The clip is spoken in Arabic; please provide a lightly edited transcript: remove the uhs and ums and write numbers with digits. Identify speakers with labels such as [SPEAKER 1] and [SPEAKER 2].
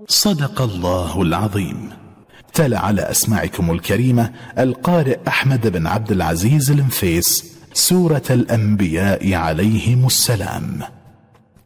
[SPEAKER 1] صدق الله العظيم. تلا على أسماعكم الكريمة القارئ أحمد بن عبد العزيز المفيس سورة الأنبياء عليهم السلام.